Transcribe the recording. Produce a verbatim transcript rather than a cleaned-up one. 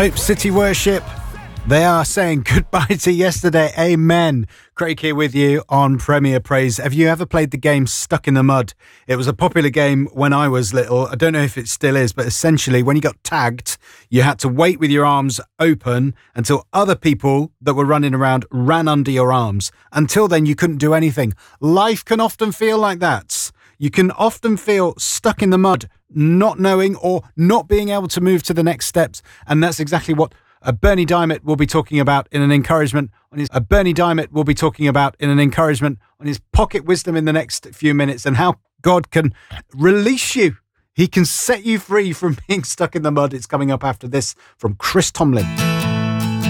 Hope City Worship. They are saying goodbye to yesterday. Amen. Craig here with you on Premier Praise. Have you ever played the game Stuck in the Mud? It was a popular game when I was little. I don't know if it still is, but essentially when you got tagged, you had to wait with your arms open until other people that were running around ran under your arms. Until then, you couldn't do anything. Life can often feel like that. You can often feel stuck in the mud, not knowing or not being able to move to the next steps. And that's exactly what Uh, Bernie Diamond will be talking about in an encouragement on his. Uh, Bernie Diamond will be talking about in an encouragement on his pocket wisdom in the next few minutes, and how God can release you. He can set you free from being stuck in the mud. It's coming up after this from Chris Tomlin.